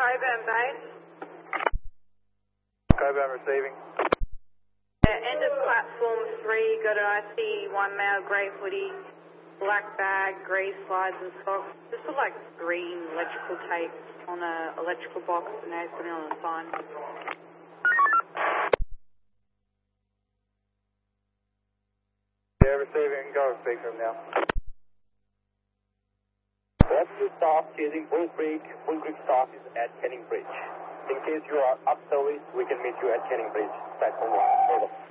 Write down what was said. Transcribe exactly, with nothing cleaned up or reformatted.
Coburn base. Coburn receiving. Uh, end of platform three, got an I C one male, grey hoodie, black bag, grey slides and socks. Just put like green electrical tape on a electrical box and now he's putting it on the sign. Yeah, receiving. Go speak to him now. Rescue staff chasing Bull Creek. Bull Creek staff is at Canning Bridge. In case you are up service, we can meet you at Canning Bridge. Platform one. Over.